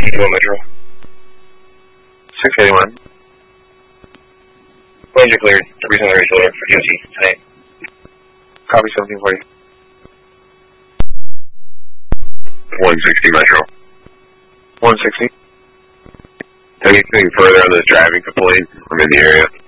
681 Metro. 681. Lanes are cleared. 3% ready shoulder for DOT tonight. Copy 1740. 160 Metro. 160. Anything further on this driving complaint? I'm in the area.